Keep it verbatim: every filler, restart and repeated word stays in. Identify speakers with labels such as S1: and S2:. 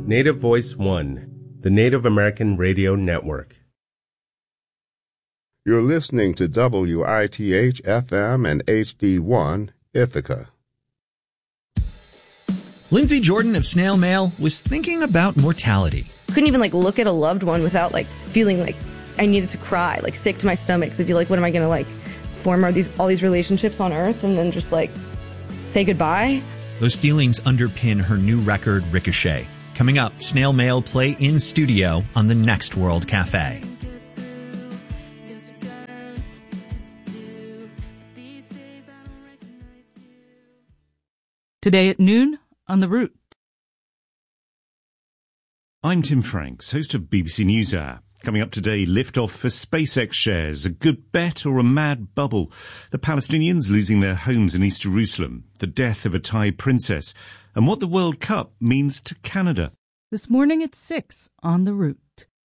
S1: Native Voice One, the Native American Radio Network.
S2: You're listening to W I T H F M and H D one, Ithaca.
S3: Lindsay Jordan of Snail Mail was thinking about mortality.
S4: Couldn't even like look at a loved one without like feeling like I needed to cry, like sick to my stomach. So be like, what am I going to like form all these all these relationships on Earth and then just like say goodbye?
S3: Those feelings underpin her new record, Ricochet. Coming up, Snail Mail play in studio on the Next World Cafe.
S5: Today at noon on The Root.
S6: I'm Tim Franks, host of B B C News Hour. Coming up today, liftoff for SpaceX shares, a good bet or a mad bubble, the Palestinians losing their homes in East Jerusalem, the death of a Thai princess, and what the World Cup means to Canada.
S5: This morning at six on The Root.